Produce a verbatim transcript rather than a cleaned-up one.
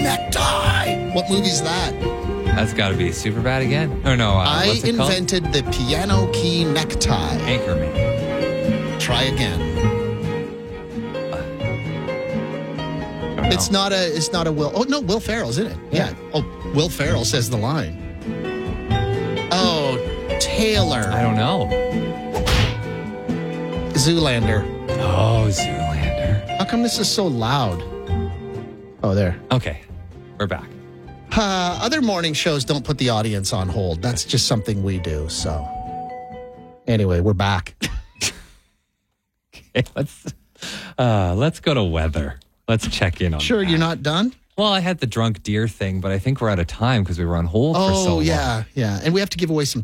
necktie. What movie's that? That's got to be Superbad again. Or no, uh, I what's it called? invented the piano key necktie. Anchorman. Try again. I don't know. It's not a. It's not a Will. Oh no, Will Ferrell's in it. Yeah. Yeah. Oh, Will Ferrell says the line. Oh, Taylor. I don't know. Zoolander. Oh, Zoolander. How come this is so loud? Oh, there. Okay, we're back. Uh, other morning shows don't put the audience on hold. That's just something we do. So, anyway, we're back. Okay, let's uh, let's go to weather. Let's check in on. Sure, that. you're not done? Well, I had the drunk deer thing, but I think we're out of time because we were on hold for so Oh, long. yeah, yeah. And we have to give away some